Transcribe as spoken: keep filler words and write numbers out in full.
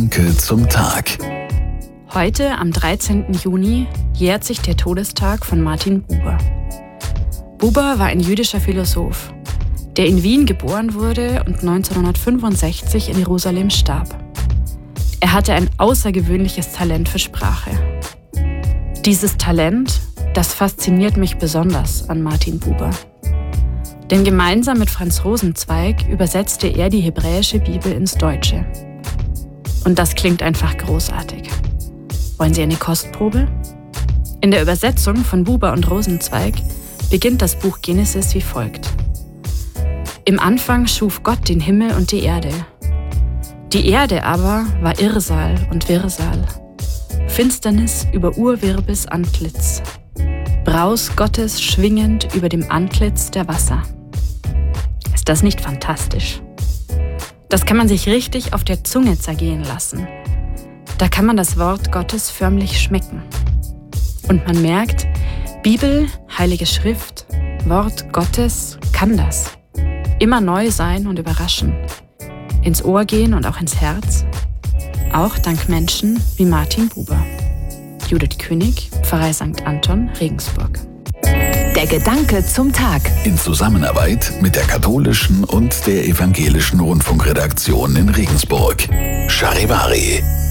Gedanke zum Tag. Heute, am dreizehnten Juni, jährt sich der Todestag von Martin Buber. Buber war ein jüdischer Philosoph, der in Wien geboren wurde und neunzehnhundertfünfundsechzig in Jerusalem starb. Er hatte ein außergewöhnliches Talent für Sprache. Dieses Talent, das fasziniert mich besonders an Martin Buber. Denn gemeinsam mit Franz Rosenzweig übersetzte er die hebräische Bibel ins Deutsche. Und das klingt einfach großartig. Wollen Sie eine Kostprobe? In der Übersetzung von Buber und Rosenzweig beginnt das Buch Genesis wie folgt. Im Anfang schuf Gott den Himmel und die Erde. Die Erde aber war Irrsal und Wirrsal. Finsternis über Urwirbes Antlitz. Braus Gottes schwingend über dem Antlitz der Wasser. Ist das nicht fantastisch? Das kann man sich richtig auf der Zunge zergehen lassen. Da kann man das Wort Gottes förmlich schmecken. Und man merkt, Bibel, Heilige Schrift, Wort Gottes kann das. Immer neu sein und überraschen. Ins Ohr gehen und auch ins Herz. Auch dank Menschen wie Martin Buber. Judith König, Pfarrei Sankt Anton, Regensburg. Der Gedanke zum Tag. In Zusammenarbeit mit der katholischen und der evangelischen Rundfunkredaktion in Regensburg. Charivari.